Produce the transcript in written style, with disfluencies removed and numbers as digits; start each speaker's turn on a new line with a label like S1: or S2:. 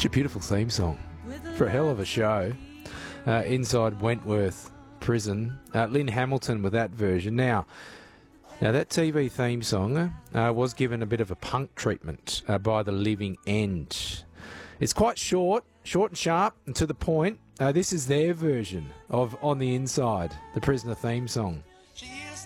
S1: Such a beautiful theme song for a hell of a show. Inside Wentworth Prison. Lynn Hamilton with that version. Now that TV theme song was given a bit of a punk treatment by The Living End. It's quite short and sharp and to the point. This is their version of On the Inside, the Prisoner theme song.